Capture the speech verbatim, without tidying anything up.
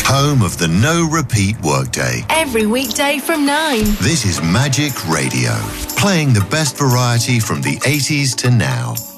home of the no repeat workday. Every weekday from nine. This is Magic Radio, playing the best variety from the eighties to now.